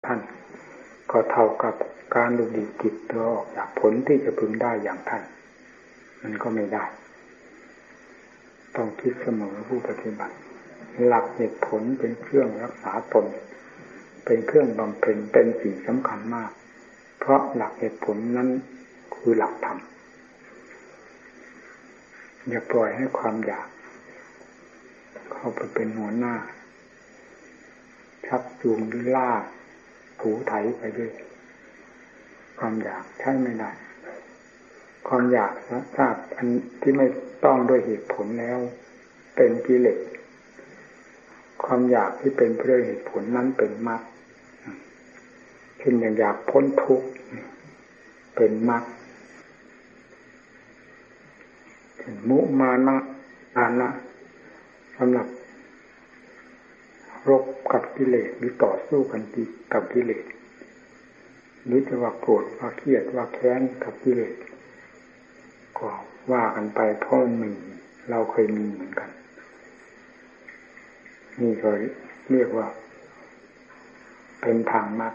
ท่านก็เท่ากับการหลุดหลีกจิตตัวออกจากผลที่จะพึงได้อย่างท่านมันก็ไม่ได้ต้องคิดเสมอผู้ปฏิบัติหลักเหตุผลเป็นเครื่องรักษาตนเป็นเครื่องบำเพ็ญเป็นสิ่งสำคัญมากเพราะหลักเหตุผลนั้นคือหลักธรรมอย่าปล่อยให้ความอยากเข้าไปเป็นหัวหน้าชักจูงหรือล่าถูไถไปด้วยความอยากใช่ไม่ได้ความอยากทราบอันที่ไม่ต้องด้วยเหตุผลแล้วเป็นกิเลสความอยากที่เป็นเพื่อเหตุผลนั้นเป็นมรรคเช่นอย่างอยากพ้นทุกข์เป็นมรรคมุมานะอานะสำหรับรบกับกิเลสหรือต่อสู้กันกับกิเลสหรือจะว่าโกรธว่าเครียดว่าแค้นกับกิเลสก็ว่ากันไปเพราะมีเราเคยมีเหมือนกันนี่ก็เรียกว่าเป็นทางมรรค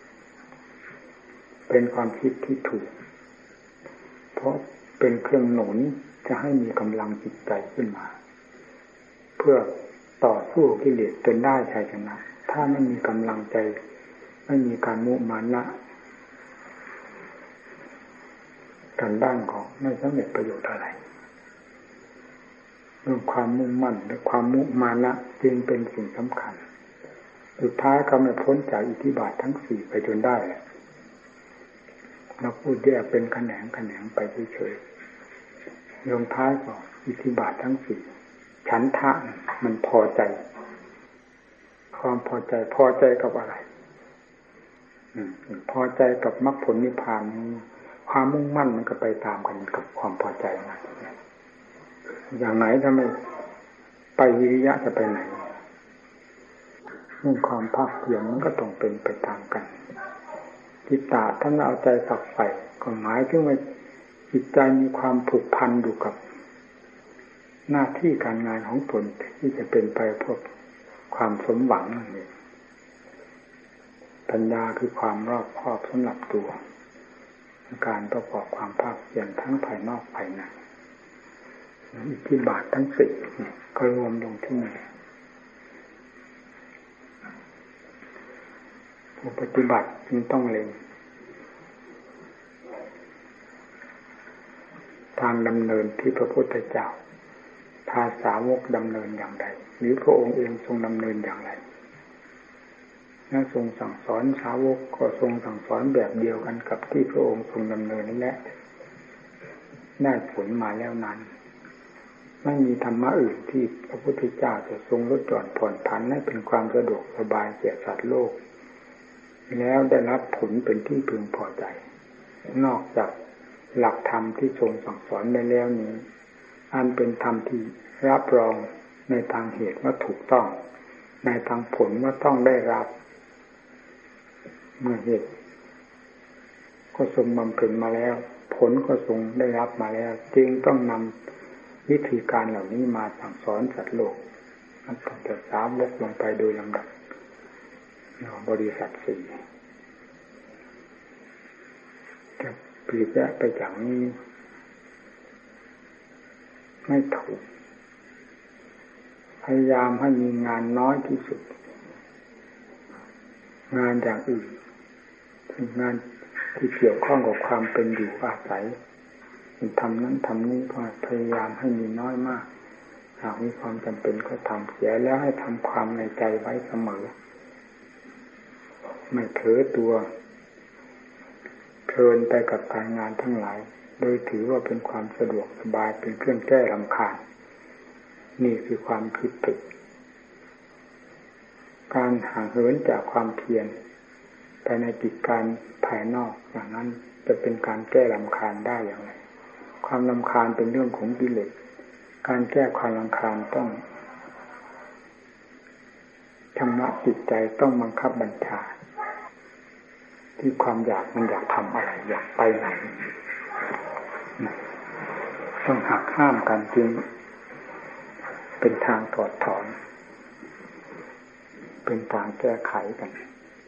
เป็นความคิดที่ถูกเพราะเป็นเครื่องหนุนจะให้มีกำลังจิตใจขึ้นมาเพื่อต่อสู้กิเลสจนได้ชัยชนะถ้าไม่มีกำลังใจไม่มีการมุมานะกันด้านของไม่สำเร็จประโยชน์อะไรเรื่องความมุ่งมั่นและความมุมานะจึงเป็นสิ่งสำคัญสุดท้ายก็ไม่พ้นจากอิทธิบาททั้งสี่ไปจนได้เราพูดแยกเป็นแขนงไปเฉยๆลงท้ายก็อิทธิบาททั้งสี่ฉันทะมันพอใจความพอใจกับอะไรพอใจกับมรรคผลนิพพานความมุ่งมั่นมันก็ไปตามกันกับความพอใจนะอย่างไหนถ้าไม่ไปวิริยะจะไปไหนเรื่องความภาคเพียรมันก็ต้องเป็นไปตามกันจิตตะท่านเอาใจฝักใฝ่ก็หมายถึงว่าจิตใจมีความผูกพันอยู่กับหน้าที่การงานของตนที่จะเป็นไปเพื่อความสมหวังนั่นเองปัญญาคือความรอบคอบสำหรับตัวการประกอบความภาคเพียรทั้งภายนอกภายในอิทธิบาททั้งสี่ก็รวมลงที่นี่ผู้ปฏิบัติจึงต้องเล็งทางดำเนินที่พระพุทธเจ้าพาสาวกดำเนินอย่างไรหรือพระองค์เองทรงดำเนินอย่างไรและทรงสั่งสอนสาวกก็ทรงสั่งสอนแบบเดียวกันกับที่พระองค์ทรงดำเนินนี่แหละได้ผลมาแล้วนั้นไม่มีธรรมะอื่นที่พระพุทธเจ้าจะทรงลดหย่อนผ่อนผันให้เป็นความสะดวกสบายแก่สัตว์โลกแล้วได้รับผลเป็นที่พึงพอใจนอกจากหลักธรรมที่ทรงสั่งสอนไปแล้วนี้อันเป็นธรรมที่รับรองในทางเหตุว่าถูกต้องในทางผลว่าต้องได้รับเมื่อเหตุก็ทรงบำเพ็ญมาแล้วผลก็ทรงได้รับมาแล้วจึงต้องนำวิธีการเหล่านี้มาสั่งสอนสัตว์โลกมันต้องจะสามลกลงไปโดยลำดับบริษัทสี่จะปลีกแยกไปจากนี้ไม่ถูกพยายามให้มีงานน้อยที่สุดงานอย่างอื่นงานที่เกี่ยวข้องกับความเป็นอยู่อาศัยทำนั้นทำนี้ก็พยายามให้มีน้อยมากหากมีความจำเป็นก็ทำเสียแล้วให้ทำความในใจไว้เสมอไม่เผลอตัวเพลินไปกับการงานทั้งหลายโดยถือว่าเป็นความสะดวกสบายเป็นเครื่องแก้รำคาญนี่คือความคิดผิดการห่างเหินจากความเพียรภายในกิจการภายนอกอย่างนั้นจะเป็นการแก้รำคาญได้อย่างไรความรำคาญเป็นเรื่องของกิเลสการแก้ความรำคาญต้องชำระจิตใจต้องบังคับบัญชาที่ความอยากมันอยากทำอะไรอยากไปไหนต้องหักห้ามกันจึงเป็นทางถอดถอนเป็นทางแก้ไขกัน